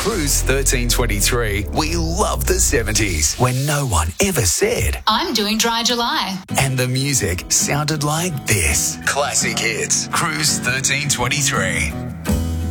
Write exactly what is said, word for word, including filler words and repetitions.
Cruise thirteen twenty-three, we love the seventies when no one ever said, I'm doing Dry July. and the music sounded like this. Classic hits. Cruise thirteen twenty-three.